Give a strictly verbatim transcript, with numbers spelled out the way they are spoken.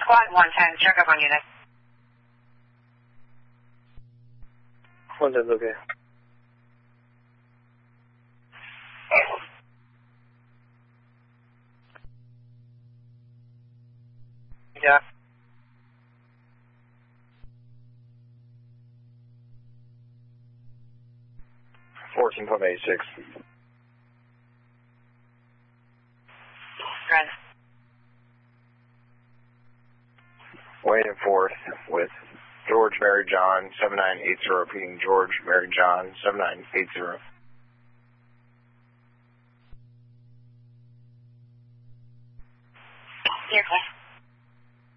Squad one ten, check up on unit. one ten, okay. Yeah. fourteen point eight six. Run. Waiting forth with George Mary John seven nine eight zero, repeating George Mary John seven nine eight zero. You're clear.